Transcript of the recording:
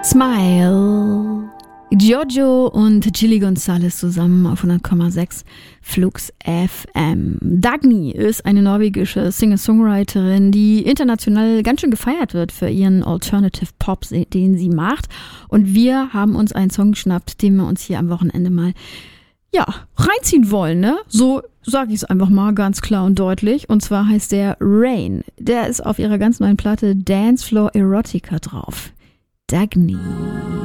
Smile. Giorgio und Chili González zusammen auf 100,6 Flux FM. Dagny ist eine norwegische Singer-Songwriterin, die international ganz schön gefeiert wird für ihren Alternative Pop, den sie macht. Und wir haben uns einen Song geschnappt, den wir uns hier am Wochenende mal reinziehen wollen, ne? So sage ich es einfach mal ganz klar und deutlich. Und zwar heißt der Rain. Der ist auf ihrer ganz neuen Platte Dance Floor Erotica drauf. Dagny.